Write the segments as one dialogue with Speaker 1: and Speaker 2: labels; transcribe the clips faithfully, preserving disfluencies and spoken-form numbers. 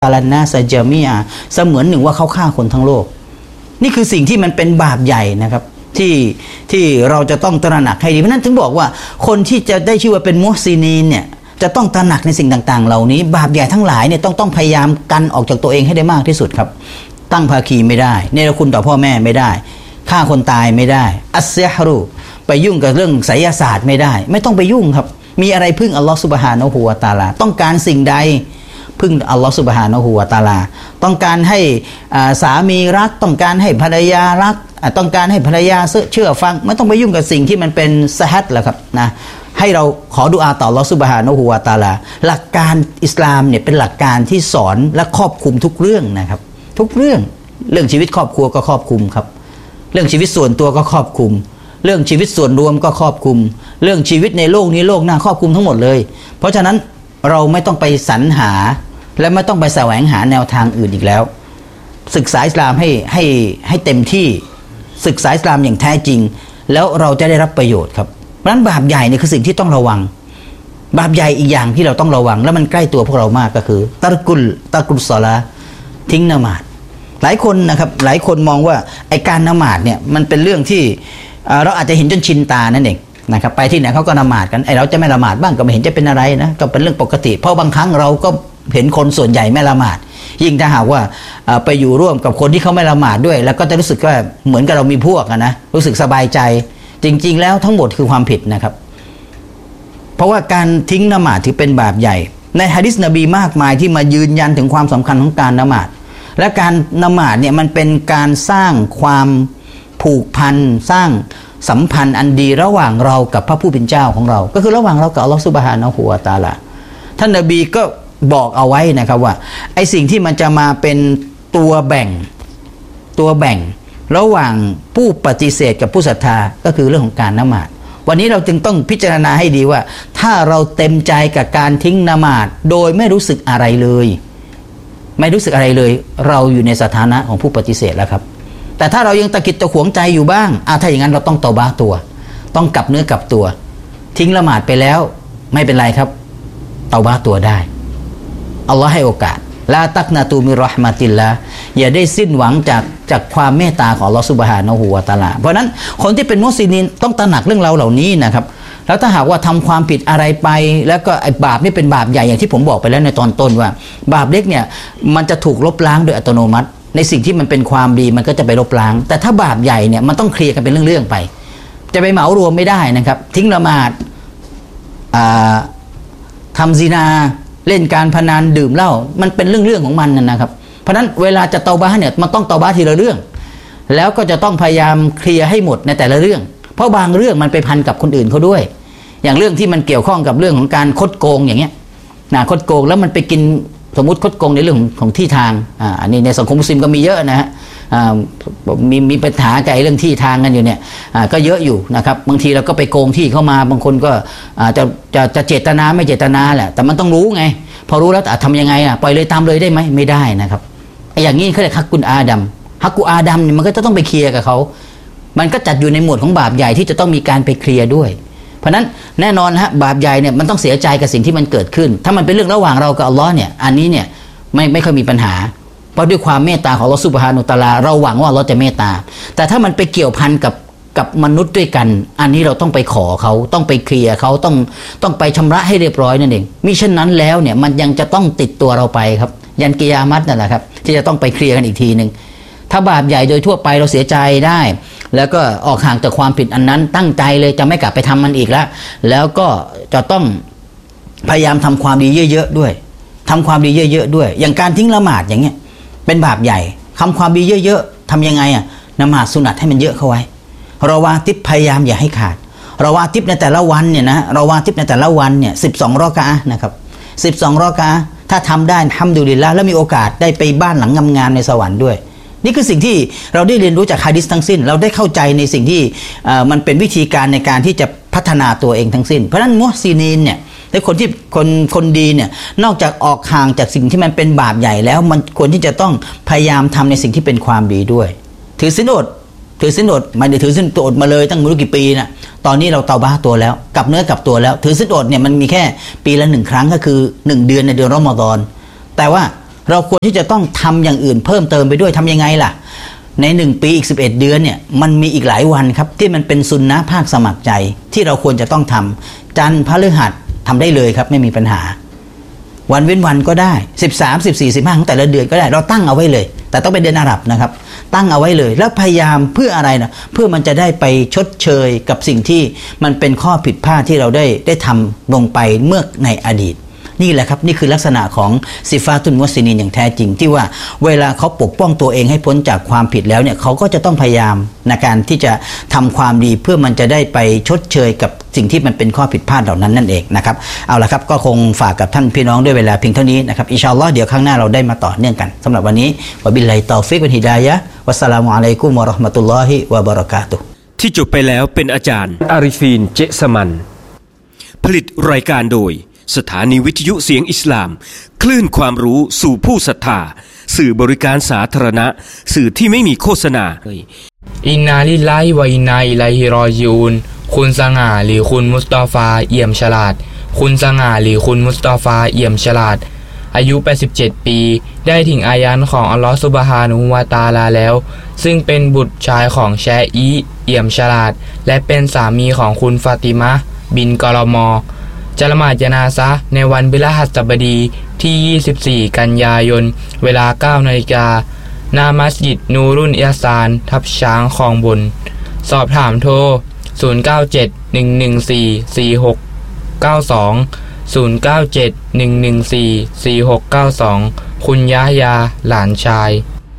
Speaker 1: ตาลนาซาจามีอาเสมือนหนึ่งว่าเขาฆ่าคนทั้งโลกนี่คือสิ่งที่มันเป็นบาปใหญ่นะครับที่ที่เราจะต้องตระหนักให้ดีเพราะนั้นถึงบอกว่าคนที่จะได้ชื่อว่าเป็นมุฮซินีนเนี่ยจะต้องตระหนักในสิ่งต่างๆเหล่านี้บาปใหญ่ทั้งหลายเนี่ยต้องต้องพยายามกันออกจากตัวเองให้ได้มากที่สุดครับตั้งภาคีไม่ได้เนรคุณต่อพ่อแม่ไม่ได้ฆ่าคนตายไม่ได้อัสซิฮรุไปยุ่งกับเรื่องไสยศาสตร์ไม่ได้ไม่ต้องไปยุ่งครับมีอะไรพึ่งอัลลอฮฺซุบฮานะฮูวะตะอาลาต้องการสิ่งใดพึ่งอัลลอฮฺซุบฮานะฮูวะตะอาลาต้องการให้สามีรักต้องการให้ภรรยารักต้องการให้ภรรยาเชื่อฟังไม่ต้องไปยุ่งกับสิ่งที่มันเป็นซะฮัดแหละครับนะให้เราขอดุอาต่ออัลลอฮฺซุบฮานะฮูวะตะอาลาหลักการอิสลามเนี่ยเป็นหลักการที่สอนและครอบคลุมทุกเรื่องนะครับทุกเรื่องเรื่องชีวิตครอบครัวก็ครอบคลุมครับเรื่องชีวิตส่วนตัวก็ครอบคลุมเรื่องชีวิตส่วนรวมก็ครอบคลุมเรื่องชีวิตในโลกนี้โลกหน้าครอบคลุมทั้งหมดเลยเพราะฉะนั้นเราไม่ต้องไปสรรหาและไม่ต้องไปแสวงหาแนวทางอื่นอีกแล้วศึกษาอิสลามให้ให้ให้เต็มที่ศึกษาอิสลามอย่างแท้จริงแล้วเราจะได้รับประโยชน์ครับเพราะฉะนั้นบาปใหญ่เนี่ยคือสิ่งที่ต้องระวังบาปใหญ่อีกอย่างที่เราต้องระวังแล้วมันใกล้ตัวพวกเรามากก็คือตะกุลตะกุลศอลาทิ้งละหมาดหลายคนนะครับหลายคนมองว่าไอการละหมาดเนี่ยมันเป็นเรื่องที่เราอาจจะเห็นจนชินตานั่นเองนะครับไปที่ไหนเขาก็ละหมาดกันไอเราจะไม่ละหมาดบ้างก็ไม่เห็นจะเป็นอะไรนะก็เป็นเรื่องปกติเพราะบางครั้งเราก็เห็นคนส่วนใหญ่ไม่ละหมาดยิ่งถ้าหากว่าไปอยู่ร่วมกับคนที่เขาไม่ละหมาดด้วยแล้วก็จะรู้สึกว่าเหมือนกับเรามีพวกนะรู้สึกสบายใจจริงๆแล้วทั้งหมดคือความผิดนะครับเพราะว่าการทิ้งละหมาดถือเป็นบาปใหญ่ในหะดีษนบีมากมายที่มายืนยันถึงความสำคัญของการละหมาดและการละหมาดเนี่ยมันเป็นการสร้างความผูกพันสร้างสัมพันธ์อันดีระหว่างเรากับพระผู้เป็นเจ้าของเราก็คือระหว่างเรากับอัลลอฮฺซุบฮานะฮูวะตะอาลาท่านนบีก็บอกเอาไว้นะครับว่าไอ้สิ่งที่มันจะมาเป็นตัวแบ่งตัวแบ่งระหว่างผู้ปฏิเสธกับผู้ศรัทธาก็คือเรื่องของการละหมาดวันนี้เราจึงต้องพิจารณาให้ดีว่าถ้าเราเต็มใจกับการทิ้งละหมาดโดยไม่รู้สึกอะไรเลยไม่รู้สึกอะไรเลยเราอยู่ในสถานะของผู้ปฏิเสธแล้วครับแต่ถ้าเรายังตะกิดตะขวงใจอยู่บ้างอ่ะถ้าอย่างนั้นเราต้องเตาบะตัวต้องกลับเนื้อกลับตัวทิ้งละหมาดไปแล้วไม่เป็นไรครับเตาบะตัวได้อัลลอฮ์ให้โอกาสลาตักนาตูมิรอห์มะติลลาอย่าได้สิ้นหวังจากจากความเมตตาของอัลลอฮ์ซุบฮานะฮูวะตะอาลาเพราะนั้นคนที่เป็นมุสลิมต้องตระหนักเรื่องเราเหล่านี้นะครับแล้วถ้าหากว่าทำความผิดอะไรไปแล้วก็ไอ้บาปนี่เป็นบาปใหญ่อย่างที่ผมบอกไปแล้วในตอนต้นว่าบาปเล็กเนี่ยมันจะถูกลบล้างโดยอัตโนมัติในสิ่งที่มันเป็นความดีมันก็จะไปลบล้างแต่ถ้าบาปใหญ่เนี่ยมันต้องเคลียร์กันเป็นเรื่องๆไปจะไปเหมารวมไม่ได้นะครับทิ้งละหมาดทำซินาเล่นการพนันดื่มเหล้ามันเป็นเรื่องๆของมันนะครับเพราะนั้นเวลาจะเตาบะห์เนี่ยมันต้องเตาบะห์ทีละเรื่องแล้วก็จะต้องพยายามเคลียร์ให้หมดในแต่ละเรื่องเพราะบางเรื่องมันไปพันกับคนอื่นเขาด้วยอย่างเรื่องที่มันเกี่ยวข้องกับเรื่องของการคดโกงอย่างเงี้ยนะคดโกงแล้วมันไปกินสมมุติคดโกงในเรื่องของของที่ทางอ่าอันนี้ในสังคมมุสลิมก็มีเยอะนะฮะอ่ามีมีปัญหากับเรื่องที่ทางกันอยู่เนี่ยอ่าก็เยอะอยู่นะครับบางทีเราก็ไปโกงที่เข้ามาบางคนก็อ่าจะจะจะเจตนาไม่เจตนาแหละแต่มันต้องรู้ไงพอรู้แล้วทำยังไงอ่ะปล่อยเลยตามเลยได้ไหมไม่ได้นะครับไอ้อย่างนี้เขาเรียกฮักกุลอาดัมฮักกุอาดัมเนี่ยมันก็จะต้องไปเคลียร์กับเขามันก็จัดอยู่ในหมวดของบาปใหญ่ที่จะต้องมีการไปเคลียร์ด้วยเพราะนั้นแน่นอนฮะบาปใหญ่เนี่ยมันต้องเสียใจกับสิ่งที่มันเกิดขึ้นถ้ามันเป็นเรื่องระหว่างเรากับอัลลอฮ์เนี่ยอันนี้เนี่ยไม่ไม่ค่อยมีปัญหาเพราะด้วยความเมตตาของอัลลอฮ์ซุบฮานะฮูวะตะอาลาเราหวังว่าอัลลอฮ์จะเมตตาแต่ถ้ามันไปเกี่ยวพันกับกับมนุษย์ด้วยกันอันนี้เราต้องไปขอเขาต้องไปเคลียร์เขาต้องต้องไปชำระให้เรียบร้อยนั่นเองมิฉะนั้นแล้วเนี่ยมันยังจะต้องติดตัวเราไปครับยันกิยามะฮ์นั่นแหละครับที่จะต้องไปเคลียร์กันอีกทีนึงถ้าบาปใหญ่โดยทั่วไปเราเสียใจได้แล้วก็ออกห่างจากความผิดอันนั้นตั้งใจเลยจะไม่กลับไปทำมันอีกแล้วแล้วก็จะต้องพยายามทำความดีเยอะๆด้วยทำความดีเยอะๆด้วยอย่างการทิ้งละหมาดอย่างเงี้ยเป็นบาปใหญ่ทำความดีเยอะๆทำยังไงอ่ะละหมาดสุนัตให้มันเยอะเข้าไว้เราวาติบพยายามอย่าให้ขาดเราวาติบในแต่ละวันเนี่ยนะเราวาติบในแต่ละวันเนี่ยสิบสองรอกะอะห์นะครับสิบสองรอกะอะห์ถ้าทำได้อัลฮัมดุลิลละห์แล้วมีโอกาสได้ไปบ้านหลังงามๆในสวรรค์ด้วยนี่คือสิ่งที่เราได้เรียนรู้จากหะดีษทั้งสิ้นเราได้เข้าใจในสิ่งที่มันเป็นวิธีการในการที่จะพัฒนาตัวเองทั้งสิ้นเพราะฉะนั้นมุฮซินีนเนี่ยในคนที่คนคนดีเนี่ยนอกจากออกห่างจากสิ่งที่มันเป็นบาปใหญ่แล้วมันควรที่จะต้องพยายามทำในสิ่งที่เป็นความดีด้วยถือศีลอดถือศีลอดไม่ได้ถือศีลอดมาเลยตั้งไม่รู้กี่ปีนะตอนนี้เราเตาบะห์ตัวแล้วกลับเนื้อกลับตัวแล้วถือศีลอดเนี่ยมันมีแค่ปีละหนึ่งครั้งก็คือหนึ่งเดือนในเดือนรอมฎอนแต่ว่าเราควรที่จะต้องทำอย่างอื่นเพิ่มเติมไปด้วยทำยังไงล่ะในหนึ่งปีอีกสิบเอ็ดเดือนเนี่ยมันมีอีกหลายวันครับที่มันเป็นซุนนะห์ภาคสมัครใจที่เราควรจะต้องทำจันทร์พฤหัสทำได้เลยครับไม่มีปัญหาวันเว้นวันก็ได้สิบสาม สิบสี่ สิบห้าของแต่ละเดือนก็ได้เราตั้งเอาไว้เลยแต่ต้องเป็นเดือนอาหรับนะครับตั้งเอาไว้เลยแล้วพยายามเพื่ออะไรนะเพื่อมันจะได้ไปชดเชยกับสิ่งที่มันเป็นข้อผิดพลาดที่เราได้ได้ทำลงไปเมื่อในอดีตนี่แหละครับนี่คือลักษณะของซิฟาตุลมุสลิมีนอย่างแท้จริงที่ว่าเวลาเขาปกป้องตัวเองให้พ้นจากความผิดแล้วเนี่ยเขาก็จะต้องพยายามในการที่จะทำความดีเพื่อมันจะได้ไปชดเชยกับสิ่งที่มันเป็นข้อผิดพลาดเหล่านั้นนั่นเองนะครับเอาละครับก็คงฝากกับท่านพี่น้องด้วยเวลาเพียงเท่านี้นะครับอินชาอัลลอฮ์เดี๋ยวข้างหน้าเราได้มาต่อเนื่องกันสำหรับวันนี้วะบิลลาฮิตอฟิกวัลฮิดายะฮ์วัสสลามุอะลัยกุมวะเราะห์มะตุลลอฮิวะบะเราะกาตุฮ์
Speaker 2: ที่จบไปแล้วเป็นอาจารย์อาริฟีนเจสมันผลิตรายการโดยสถานีวิทยุเสียงอิสลามคลื่นความรู้สู่ผู้ศรัทธาสื่อบริการสาธารณะสื่อที่ไม่มีโฆษณา
Speaker 3: อินนาลิลลาฮิวะอินนาอิลัยฮิรอญิอูนคุณสง่าหรือคุณมุสตอฟาเอี่ยมฉลาดคุณสง่าหรือคุณมุสตอฟาเอี่ยมฉลาดอายุแปดสิบเจ็ดปีได้ถึงอายันของอัลลอฮฺซุบฮานะฮูวะตะอาลาแล้วซึ่งเป็นบุตรชายของแชอีเอี่ยมฉลาดและเป็นสามีของคุณฟาติมะห์บินกอลมอจะละหมาดญะนาซะห์ในวันพฤหัสบดีที่ยี่สิบสี่กันยายนเวลา เก้านาฬิกา ณ มัสยิดนูรุนอิฮซานทับช้างคลองบนสอบถามโทรศูนย์ เก้า เจ็ด หนึ่ง หนึ่ง สี่ สี่ หก เก้า สอง ศูนย์ เก้า เจ็ด หนึ่ง หนึ่ง สี่ สี่ หก เก้า สองคุณยะฮยาหลานชาย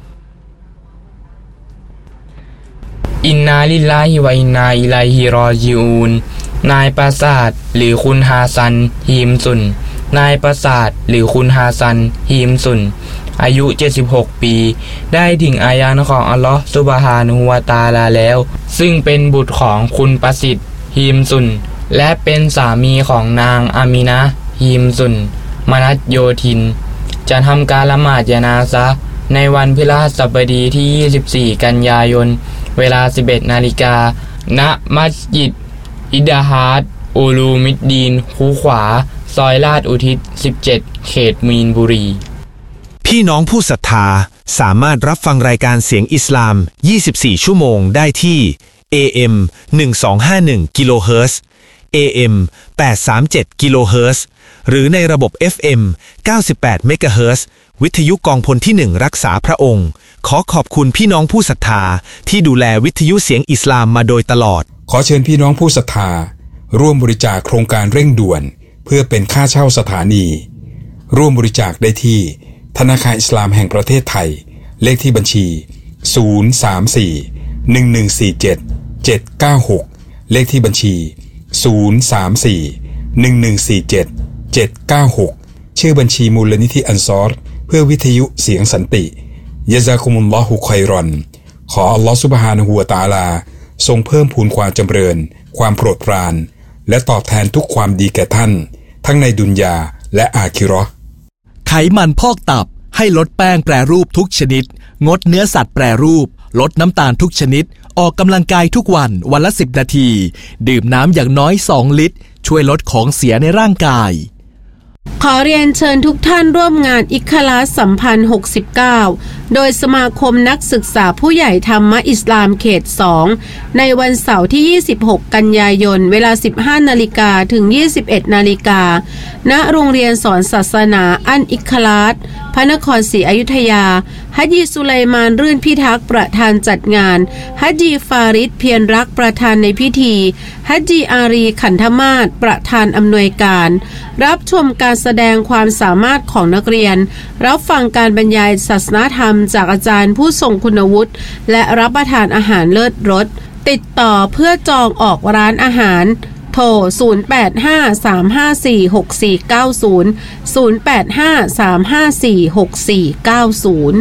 Speaker 3: อินนาลิลลาฮิวะอินนาอิลัยฮิรอญิอูนนายปราสาทหรือคุณฮาซันฮีมซุนนายปราสาทหรือคุณฮาซันฮีมซุนอายุเจ็ดสิบหกปีได้ถึงอายันของอัลลอฮฺซุบฮานะฮูวะตะอาลาแล้วซึ่งเป็นบุตรของคุณประสิทธิ์ฮีมซุนและเป็นสามีของนางอามินะห์ฮีมซุนมนัสโยธินจะทำการละหมาดญะนาซะห์ในวันพฤหัสบดีที่ยี่สิบสี่กันยายนเวลา สิบเอ็ดนาฬิกา ณ มัสยิดอิดะฮาดอูลูมิดดีนคูขวาซอยลาดอุทิศสิบเจ็ดเขตมีนบุรี
Speaker 4: พี่น้องผู้ศรัทธาสามารถรับฟังรายการเสียงอิสลามยี่สิบสี่ชั่วโมงได้ที่ เอ เอ็ม หนึ่งพันสองร้อยห้าสิบเอ็ด กิโลเฮิรตซ์ เอ เอ็ม แปดร้อยสามสิบเจ็ด กิโลเฮิรตซ์ หรือในระบบ เอฟ เอ็ม เก้าสิบแปด เมกะเฮิรตซ์ วิทยุกองพลที่หนึ่งรักษาพระองค์ขอขอบคุณพี่น้องผู้ศรัทธาที่ดูแลวิทยุเสียงอิสลามมาโดยตลอด
Speaker 5: ขอเชิญพี่น้องผู้ศรัทธาร่วมบริจาคโครงการเร่งด่วนเพื่อเป็นค่าเช่าสถานีร่วมบริจาคได้ที่ธนาคารอิสลามแห่งประเทศไทยเลขที่บัญชีศูนย์ สาม สี่ หนึ่ง หนึ่ง สี่ เจ็ด เจ็ด เก้า หกเลขที่บัญชีศูนย์ สาม สี่ หนึ่ง หนึ่ง สี่ เจ็ด เจ็ด เก้า หกชื่อบัญชีมูลนิธิอันซอรเพื่อวิทยุเสียงสันติยะซากุมุลลอฮุค็อยรอนขออัลลอฮฺซุบฮานะฮูวะตะอาลาทรงเพิ่มพูนความจำเริญความโปรดปรานและตอบแทนทุกความดีแก่ท่านทั้งในดุนยาและอาคิเราะห์
Speaker 6: ไขมันพอกตับให้ลดแป้งแปรรูปทุกชนิดงดเนื้อสัตว์แปรรูปลดน้ำตาลทุกชนิดออกกำลังกายทุกวันวันละสิบนาทีดื่มน้ำอย่างน้อยสองลิตรช่วยลดของเสียในร่างกาย
Speaker 7: ขอเรียนเชิญทุกท่านร่วมงานอิคลาสสัมพันธ์หกสิบเก้าโดยสมาคมนักศึกษาผู้ใหญ่ธรรมะอิสลามเขตสองในวันเสาร์ที่ยี่สิบหกกันยายนเวลา สิบห้านาฬิกาถึง ยี่สิบเอ็ดนาฬิกาณโรงเรียนสอนศาสนาอันอิคลาสพระนครศรีอยุธยาฮัจญีสุไลมานรื่นพิทักษ์ประธานจัดงานฮัจญีฟาริดเพียรรักประธานในพิธีฮัจญีอารีขันธมาศประธานอำนวยการรับชมการแสดงความสามารถของนักเรียนรับฟังการบรรยายศาสนธรรมจากอาจารย์ผู้ทรงคุณวุฒิและรับประทานอาหารเลิศรสติดต่อเพื่อจองออกร้านอาหารโทรศูนย์ แปด ห้า สาม ห้า สี่ หก สี่ เก้า ศูนย์ ศูนย์ แปด ห้า สาม ห้า สี่ หก สี่ เก้า ศูนย์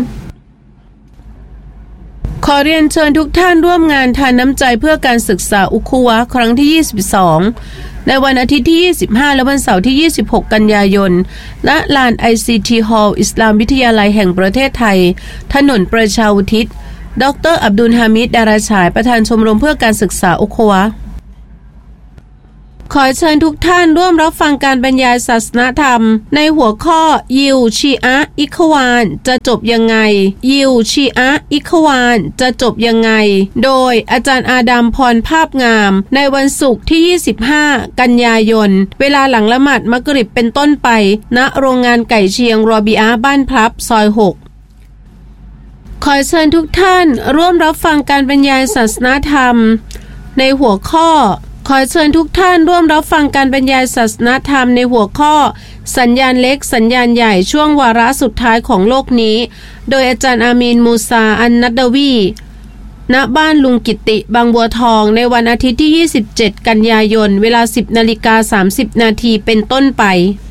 Speaker 7: ขอเรียนเชิญทุกท่านร่วมงานทานน้ำใจเพื่อการศึกษาอุคุวะครั้งที่ยี่สิบสองในวันอาทิตย์ที่ยี่สิบห้าและวันเสาร์ที่ยี่สิบหกกันยายนณลาน ไอ ซี ที Hall อิสลามวิทยาลัยแห่งประเทศไทยถนนประชาอุทิศดร.อับดุลฮามิด ดาราฉายประธานชมรมเพื่อการศึกษาอุคุวะขอเชิญทุกท่านร่วมรับฟังการบรรยายศาสนธรรมในหัวข้อยิวชีอะอิควานจะจบยังไงยิวชีอะอิควานจะจบยังไงโดยอาจารย์อาดัมพรภาพงามในวันศุกร์ที่ยี่สิบห้ากันยายนเวลาหลังละหมาดมักริบเป็นต้นไปณโรงงานไก่เชียงรอบิอาบ้านพลับซอยหกขอเชิญทุกท่านร่วมรับฟังการบรรยายศาสนธรรมในหัวข้อขอเชิญทุกท่านร่วมรับฟังการบรรยายศาสนธรรมในหัวข้อสัญญาณเล็กสัญญาณใหญ่ช่วงวาระสุดท้ายของโลกนี้โดยอาจารย์อามีนมูซาอันนัดดวีณบ้านลุงกิติบางบัวทองในวันอาทิตย์ที่ยี่สิบเจ็ดกันยายนเวลา สิบนาฬิกาสามสิบนาทีเป็นต้นไป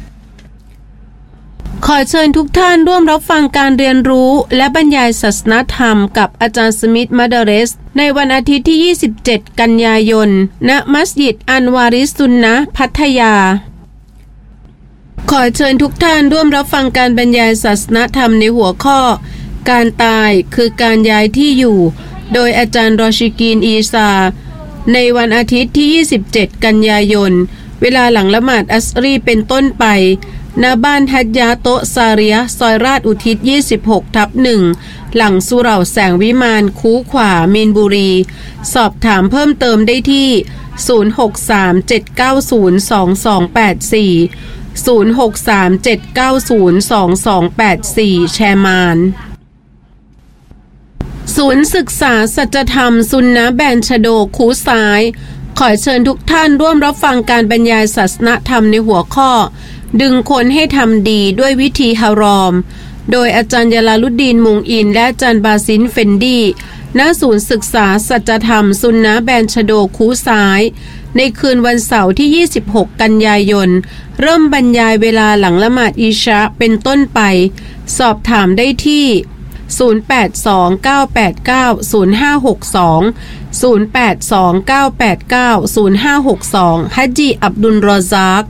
Speaker 7: ขอเชิญทุกท่านร่วมรับฟังการเรียนรู้และบรรยายศาสนธรรมกับอาจารย์สมิธมัดเรสในวันอาทิตย์ที่ยี่สิบเจ็ดกันยายนณมัสยิดอันวาริสุนนะพัทยาขอเชิญทุกท่านร่วมรับฟังการบรรยายศาสนธรรมในหัวข้อการตายคือการย้ายที่อยู่โดยอาจารย์รอชิกีนอีซาในวันอาทิตย์ที่ยี่สิบเจ็ดกันยายนเวลาหลังละหมาดอัสรีเป็นต้นไปณบ้านฮัจญาโตะซาเรียซอยราชอุทิศ ยี่สิบหกทับหนึ่ง หลังสุเหร่าแสงวิมานคูขวามีนบุรีสอบถามเพิ่มเติมได้ที่ศูนย์ หก สาม เจ็ด เก้า ศูนย์ สอง สอง แปด สี่ ศูนย์ หก สาม เจ็ด เก้า ศูนย์ สอง สอง แปด สี่ แชร์มานศูนย์ศึกษาสัจธรรมซุนนะแบนชโดคูซ้ายขอเชิญทุกท่านร่วมรับฟังการบรรยายศาสนธรรมในหัวข้อดึงคนให้ทำดีด้วยวิธีฮารอมโดยอาจารย์ยาลาลุดดีนมุงอินและอาจารย์บาซินเฟนดีณศูนย์ศึกษาสัจธรรมซุนนะแบนชโดคูซ้ายในคืนวันเสาร์ที่ยี่สิบหกกันยายนเริ่มบรรยายเวลาหลังละหมาดอิชะเป็นต้นไปสอบถามได้ที่ศูนย์ แปด สอง เก้า แปด เก้า ศูนย์ ห้า หก สอง ศูนย์ แปด สอง เก้า แปด เก้า ศูนย์ ห้า หก สองฮัจญีอับดุลรอซาก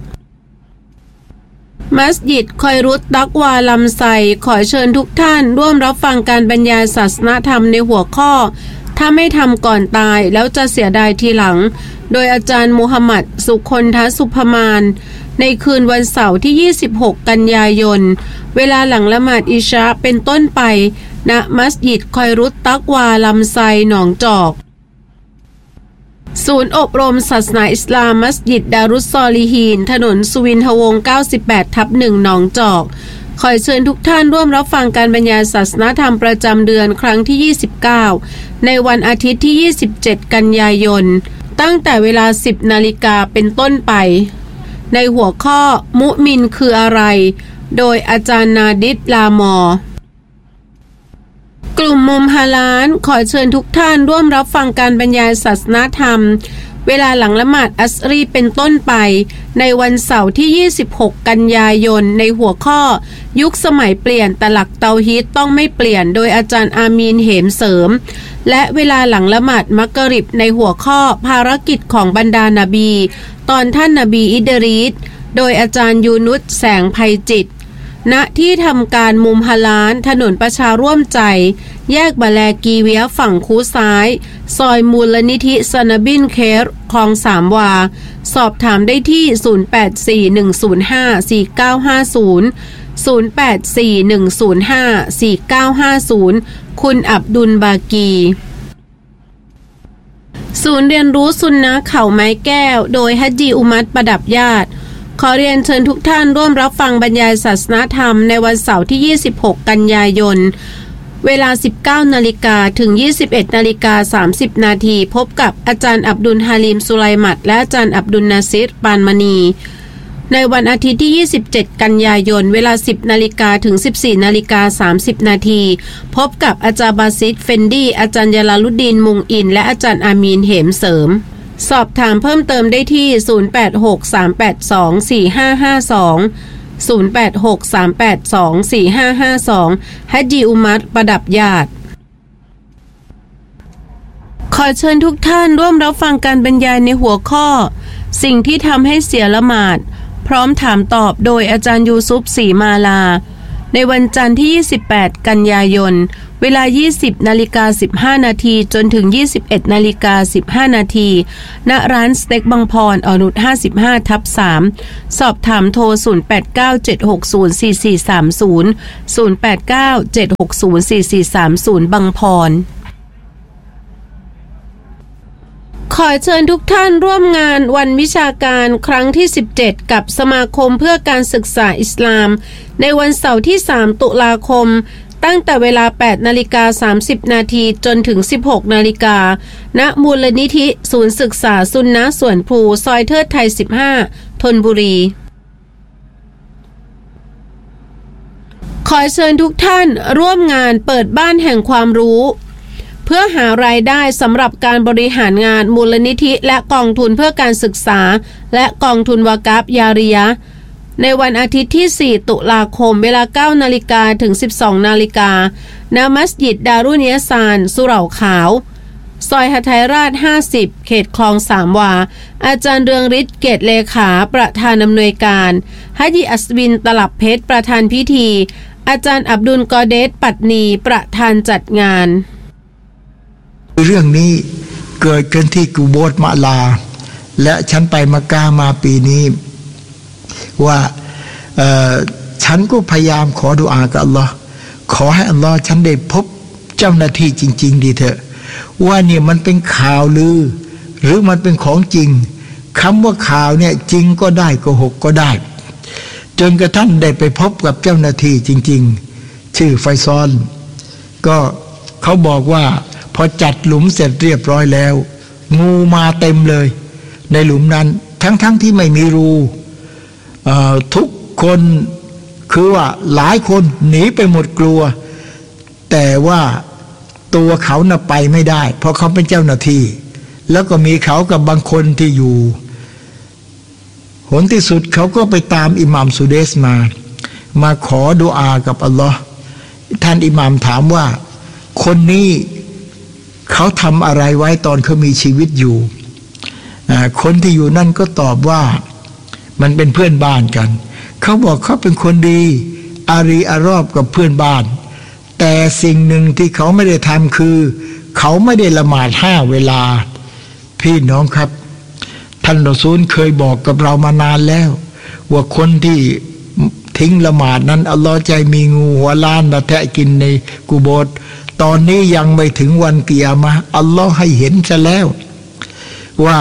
Speaker 7: มัสยิดคอยรุตตักวาลำไซขอเชิญทุกท่านร่วมรับฟังการบรรยายศาสนธรรมในหัวข้อถ้าไม่ทำก่อนตายแล้วจะเสียดายทีหลังโดยอาจารย์มูฮัมหมัดสุคนทสุภมานในคืนวันเสาร์ที่ยี่สิบหกกันยายนเวลาหลังละหมาดอิชะเป็นต้นไปณมัสยิดคอยรุตตักวาลำไซหนองจอกศูนย์อบรมศาสนาอิสลามมัสยิดดารุสซอลิฮีนถนนสุวินทวงศ์เก้าสิบแปดทับหนึ่งหนองจอกขอเชิญทุกท่านร่วมรับฟังการบรรยายศาสนธรรมประจำเดือนครั้งที่ยี่สิบเก้าในวันอาทิตย์ที่ยี่สิบเจ็ดกันยายนตั้งแต่เวลาสิบนาฬิกาเป็นต้นไปในหัวข้อมุมินคืออะไรโดยอาจารย์นาดิษลามอกลุ่มมุมฮาลานขอเชิญทุกท่านร่วมรับฟังการบรรยายศาสนธรรมเวลาหลังละหมาดอัสรีเป็นต้นไปในวันเสาร์ที่ยี่สิบหกกันยายนในหัวข้อยุคสมัยเปลี่ยนแต่หลักเตาฮีดต้องไม่เปลี่ยนโดยอาจารย์อามีนเหมเสริมและเวลาหลังละหมาดมักริบในหัวข้อภารกิจของบรรดานาบีตอนท่านนบีอิดรีสโดยอาจารย์ยูนุสแสงไพจิตรณที่ทำการมุมฮาลานถนนประชาร่วมใจแยกบาแลกีเวียฝั่งคูซ้ายซอยมูลนิธิซานบินเครคลองสามวาสอบถามได้ที่ศูนย์ แปด สี่ หนึ่ง ศูนย์ ห้า สี่ เก้า ห้า ศูนย์ ศูนย์ แปด สี่ หนึ่ง ศูนย์ ห้า สี่ เก้า ห้า ศูนย์คุณอับดุลบากีศูนย์เรียนรู้ซุนนะห์เขาไม้แก้วโดยฮัจญีอุมัตประดับญาติขอเรียนเชิญทุกท่านร่วมรับฟังบรรยายศาสนธรรมในวันเสาร์ที่ยี่สิบหกกันยายนเวลา สิบเก้านาฬิกาถึง ยี่สิบเอ็ดนาฬิกาสามสิบนาทีพบกับอาจารย์อับดุลฮาลิมสุไลมัดและอาจารย์อับดุลนาซิรปานมณีในวันอาทิตย์ที่ยี่สิบเจ็ดกันยายนเวลา สิบนาฬิกาถึง สิบสี่นาฬิกาสามสิบนาทีพบกับอาจารย์บาซิดเฟนดีอาจารย์ยาลาลุดดีนมุงอินและอาจารย์อามีนเหมเสริมสอบถามเพิ่มเติมได้ที่ศูนย์ แปด หก สาม แปด สอง สี่ ห้า ห้า สอง ศูนย์ แปด หก สาม แปด สอง สี่ ห้า ห้า สองฮัจญีอุมัตประดับญาติขอเชิญทุกท่านร่วมรับฟังการบรรยายในหัวข้อสิ่งที่ทำให้เสียละหมาดพร้อมถามตอบโดยอาจารย์ยูซุฟศรีมาลาในวันจันทร์ที่ยี่สิบแปดกันยายนเวลา ยี่สิบนาฬิกาสิบห้านาทีจนถึง ยี่สิบเอ็ดนาฬิกาสิบห้านาทีณร้านสเต็กบางพรอนุช ห้าสิบห้าทับสาม สอบถามโทร ศูนย์ แปด เก้า เจ็ด หก ศูนย์ สี่ สี่ สาม ศูนย์ ศูนย์ แปด เก้า เจ็ด หก ศูนย์ สี่ สี่ สาม ศูนย์ บางพรขอเชิญทุกท่านร่วมงานวันวิชาการครั้งที่สิบเจ็ดกับสมาคมเพื่อการศึกษาอิสลามในวันเสาร์ที่สามตุลาคมตั้งแต่เวลา แปดนาฬิกาสามสิบนาทีจนถึง สิบหกนาฬิกาณมูลนิธิศูนย์ศึกษาซุนนะห์สวนพลูซอยเทิดไทยสิบห้าธนบุรีขอเชิญทุกท่านร่วมงานเปิดบ้านแห่งความรู้เพื่อหารายได้สำหรับการบริหารงานมูลนิธิและกองทุนเพื่อการศึกษาและกองทุนวากาฟยาริยะห์ในวันอาทิตย์ที่สี่ตุลาคมเวลา เก้านาฬิกาถึง สิบสองนาฬิกาณมัสยิดดารุเนียซานสุเหร่าขาวซอยหทัยราชห้าสิบเขตคลองสามวาอาจารย์เรืองฤทธิ์เกตเลขาประธานอำนวยการฮะญิอัศวินตลับเพชรประธานพิธีอาจารย์อับดุลกอเดสปัตนีประธานจัดงาน
Speaker 8: เรื่องนี้เกิดขึ้นที่กุโบร์มะลาและฉันไปมักกะห์มาปีนี้ว่าฉันก็พยายามขอดุอากับอัลลอฮ์ขอให้อัลลอฮ์ฉันได้พบเจ้าหน้าที่จริงๆดีเถอะว่าเนี่ยมันเป็นข่าวลือหรือมันเป็นของจริงคำว่าข่าวเนี่ยจริงก็ได้โกหกก็ได้จนกระทั่งได้ไปพบกับเจ้าหน้าที่จริงๆชื่อไฟซอนก็เขาบอกว่าพอจัดหลุมเสร็จเรียบร้อยแล้วงูมาเต็มเลยในหลุมนั้นทั้งๆ ท, ที่ไม่มีรูทุกคนคือว่าหลายคนหนีไปหมดกลัวแต่ว่าตัวเขาน่ะไปไม่ได้เพราะเขาเป็นเจ้าหน้าที่แล้วก็มีเขากับบางคนที่อยู่ผลที่สุดเขาก็ไปตามอิหม่ามสุเดสมามาขอดุอากับอัลลอฮ์ท่านอิหม่ามถามว่าคนนี้เขาทำอะไรไว้ตอนเขามีชีวิตอยู่คนที่อยู่นั่นก็ตอบว่ามันเป็นเพื่อนบ้านกันเขาบอกเขาเป็นคนดีอารีอารอบกับเพื่อนบ้านแต่สิ่งหนึ่งที่เขาไม่ได้ทำคือเขาไม่ได้ละหมาดห้าเวลาพี่น้องครับท่านรอซูลเคยบอกกับเรามานานแล้วว่าคนที่ทิ้งละหมาดนั้นอัลลอฮ์ใจมีงูหัวล้านมาแทะกินในกุโบร์ตอนนี้ยังไม่ถึงวันกิยามะห์อัลลอฮ์ให้เห็นซะแล้วว่า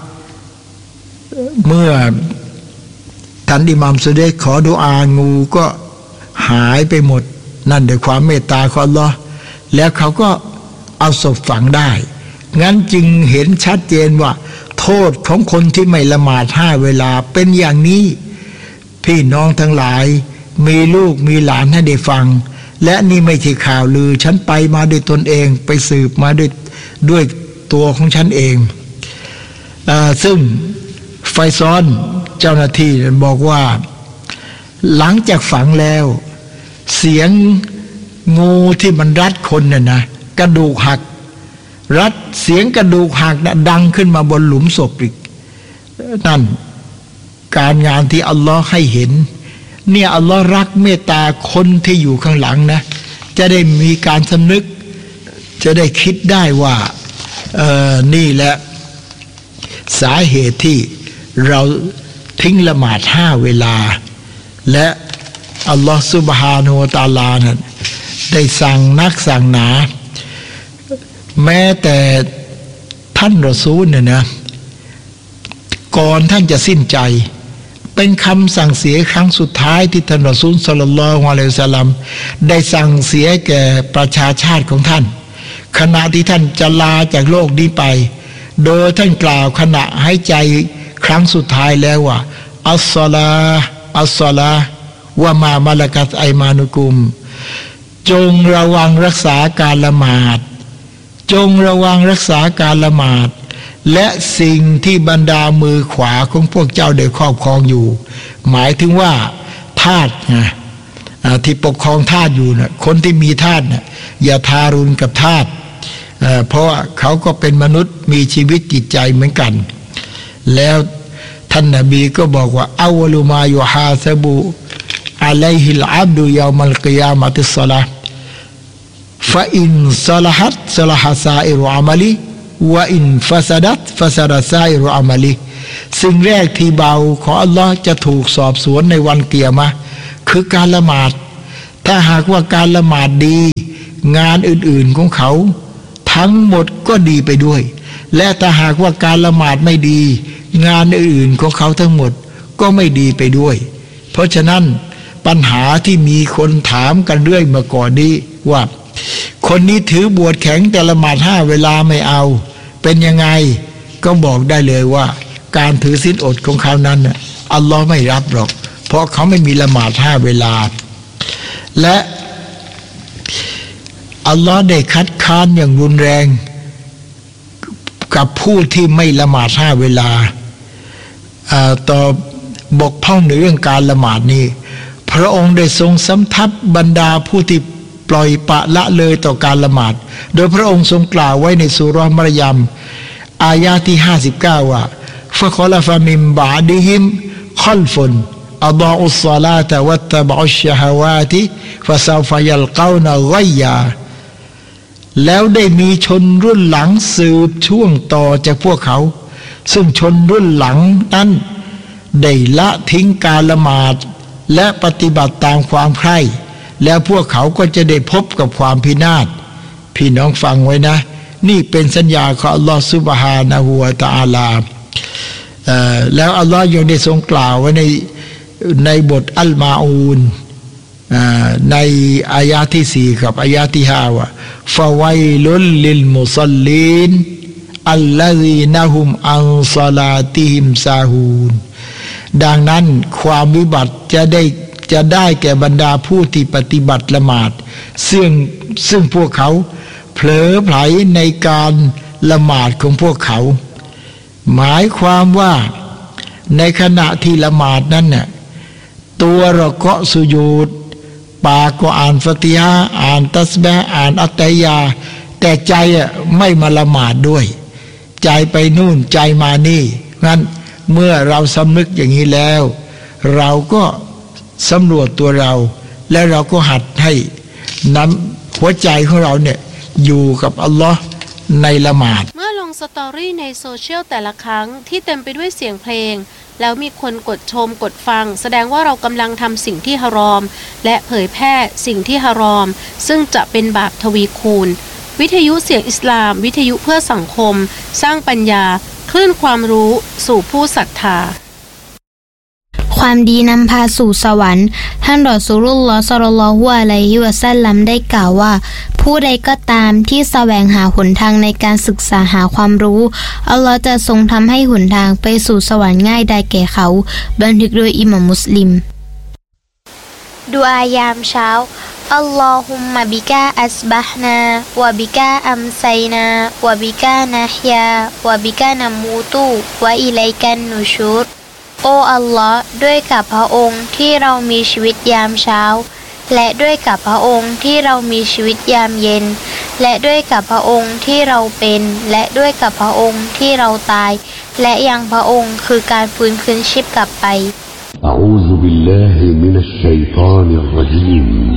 Speaker 8: เมื่อท่านอิหม่ามสุเดสขอดุอางูก็หายไปหมดนั่นด้วยความเมตตาของอัลลอฮ์แล้วเขาก็เอาศพฝังได้งั้นจึงเห็นชัดเจนว่าโทษของคนที่ไม่ละหมาดห้าเวลาเป็นอย่างนี้พี่น้องทั้งหลายมีลูกมีหลานให้ได้ฟังและนี่ไม่ใช่ข่าวลือฉันไปมาด้วยตนเองไปสืบมาด้วยด้วยตัวของฉันเองอ่าซึ่งไฟซ้อนเจ้าหน้าที่บอกว่าหลังจากฝังแล้วเสียงงูที่มันรัดคนน่ะนะกระดูกหักรัดเสียงกระดูกหักนะดังขึ้นมาบนหลุมศพอีกนั่นการงานที่อัลลอฮ์ให้เห็นเนี่ยอัลลอฮ์รักเมตตาคนที่อยู่ข้างหลังนะจะได้มีการสำนึกจะได้คิดได้ว่าเออนี่แหละสาเหตุที่เราทิ้งละหมาดห้าเวลาและอัลลอฮ์ซุบฮานะฮูวะตะอาลานั้นได้สั่งนักสั่งหนาแม้แต่ท่านรอซูลเนี่ยนะก่อนท่านจะสิ้นใจเป็นคำสั่งเสียครั้งสุดท้ายที่ท่านรอซูลศ็อลลัลลอฮุอะลัยฮิวะซัลลัมได้สั่งเสียแก่ประชาชาติของท่านขณะที่ท่านจะลาจากโลกนี้ไปโดยท่านกล่าวขณะหายใจครั้งสุดท้ายแล้วว่าอัสศอลาอัสศอลาวะมามะละกัตไอมานุกุมจงระวังรักษาการละหมาดจงระวังรักษาการละหมาดและสิ่งที่บรรดามือขวาของพวกเจ้าได้ครอบครองอยู่หมายถึงว่าทาสไงที่ปกครองทาสอยู่นะคนที่มีทาสนะอย่าทารุณกับทาสเพราะเขาก็เป็นมนุษย์มีชีวิตจิตใจเหมือนกันแล้วท่านนบีก็บอกว่าอาวลุมายุฮาซะบูออะลัยฮิลอับดุยอมัลกิยามะติศศอลาฟะอินศอลาฮัตศอลาฮะซาอิรุอะมัลิวะอินฟะซาดัตฟะซาดะซาอิรุอะมัลิสิ่งแรกที่เบาของอัลลอฮ์จะถูกสอบสวนในวันกิยามะห์คือการละหมาดถ้าหากว่าการละหมาดดีงานอื่นๆของเขาทั้งหมดก็ดีไปด้วยและถ้าหากว่าการละหมาดไม่ดีงานอื่นๆของเขาทั้งหมดก็ไม่ดีไปด้วยเพราะฉะนั้นปัญหาที่มีคนถามกันเรื่อยมาก่อนนี้ว่าคนนี้ถือบวชแข็งแต่ละหมาดห้าเวลาไม่เอาเป็นยังไงก็บอกได้เลยว่าการถือศีลอดของเขานั้นอัลลอฮ์ไม่รับหรอกเพราะเขาไม่มีละหมาดห้าเวลาและอัลลอฮ์ได้คัดค้านอย่างรุนแรงกับผู้ที่ไม่ละหมาดห้าเวลาต่อบกพร่องในเรื่องการละหมาดนี้พระองค์ได้ทรงสำทับบรรดาผู้ที่ปล่อยปละละเลยต่อการละหมาดโดยพระองค์ทรงกล่าวไว้ในซูเราะห์มารยมอายะที่ห้าสิบเก้าว่าฟะคอลฟะมินบะดิฮิมคอลฟุนอัฎออุศศอลาตะวัตตะบะอุชชะฮาวาติฟะซาวฟะยัลกาวนะฆัยยาแล้วได้มีชนรุ่นหลังสืบช่วงต่อจากพวกเขาซึ่งชนรุ่นหลังนั้นได้ละทิ้งการละหมาดและปฏิบัติตามความใคร่แล้วพวกเขาก็จะได้พบกับความพินาศพี่น้องฟังไว้นะนี่เป็นสัญญาของอัลลอฮฺซุบฮานะฮูวะตะอาลาแล้วอัลลอฮฺยังได้ทรงกล่าวไว้ในในบทอัลมาอูนในอายะที่สี่กับอายะที่ห้าว่าฟะวัยลุลลิลมุศอลลีนอัลลซีนะฮุมอันศอลาติฮิมซาฮูนดังนั้นความวิบัติจะได้จะได้แก่บรรดาผู้ที่ปฏิบัติละหมาดซึ่งซึ่งพวกเขาเผลอไผลในการละหมาดของพวกเขาหมายความว่าในขณะที่ละหมาดนั้นน่ะตัวเราก็สุญูดปากก็อ่านฟาติฮะห์อ่านตัสบีฮ์อ่านอัตตัยาแต่ใจอ่ะไม่มาละหมาดด้วยใจไปนู่นใจมานี่งั้นเมื่อเราสำนึกอย่างนี้แล้วเราก็สำรวจตัวเราและเราก็หัดให้น้ำหัวใจของเราเนี่ยอยู่กับอัลลอฮ์ในละหมาด
Speaker 7: เมื่อลงสตอรี่ในโซเชียลแต่ละครั้งที่เต็มไปด้วยเสียงเพลงแล้วมีคนกดชมกดฟังแสดงว่าเรากำลังทำสิ่งที่ฮารอมและเผยแพร่สิ่งที่ฮารอมซึ่งจะเป็นบาปทวีคูณวิทยุเสียงอิสลามวิทยุเพื่อสังคมสร้างปัญญาคลื่นความรู้สู่ผู้ศรัทธา
Speaker 9: ความดีนำพาสู่สวรรค์ท่านรอซูลุลลอฮ์ ศ็อลลัลลอฮุอะลัยฮิวะซัลลัมได้กล่าวว่าผู้ใดก็ตามที่แสวงหาหนทางในการศึกษาหาความรู้อัลลอฮ์จะทรงทำให้หนทางไปสู่สวรรค์ง่ายได้แก่เขาบันทึกโดยอิหม่ามมุสลิมดุอายามเช้าอัลลอฮุมมะบิกาอัสบะฮ์นาวะบิกาอัมไซนาวะบิกานะฮยาวะบิกานะมูตุวะอิลัยกันนุชูรโอ้อัลลอฮ์ด้วยกับพระองค์ที่เรามีชีวิตยามเช้าและด้วยกับพระองค์ที่เรามีชีวิตยามเย็นและด้วยกับพระองค์ที่เราเป็นและด้วยกับพระองค์ที่เราตายและยังพระองค์คือการฟื้นคืนชีพกลับไป
Speaker 10: أعوذ بالله من الشيطان الرجيم